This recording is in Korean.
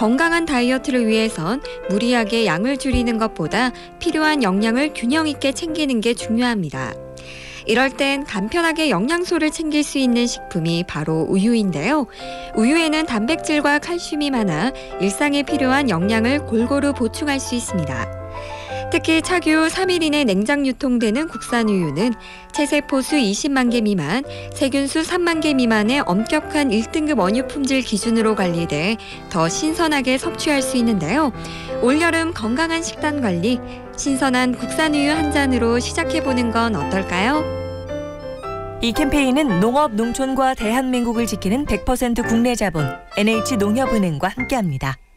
건강한 다이어트를 위해선 무리하게 양을 줄이는 것보다 필요한 영양을 균형 있게 챙기는 게 중요합니다. 이럴 땐 간편하게 영양소를 챙길 수 있는 식품이 바로 우유인데요. 우유에는 단백질과 칼슘이 많아 일상에 필요한 영양을 골고루 보충할 수 있습니다. 특히 착유 3일 이내 냉장 유통되는 국산 우유는 체세포수 20만 개 미만, 세균수 3만 개 미만의 엄격한 1등급 원유 품질 기준으로 관리돼 더 신선하게 섭취할 수 있는데요. 올여름 건강한 식단 관리, 신선한 국산 우유 한 잔으로 시작해보는 건 어떨까요? 이 캠페인은 농업, 농촌과 대한민국을 지키는 100% 국내 자본 NH농협은행과 함께합니다.